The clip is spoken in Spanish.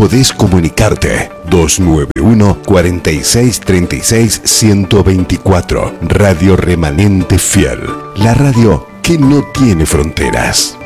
podés comunicarte. 291 46 36 124. Radio Remanente Fiel. La radio que no tiene fronteras.